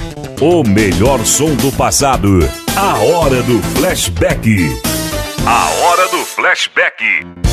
O melhor som do passado. A hora do flashback. A hora do flashback.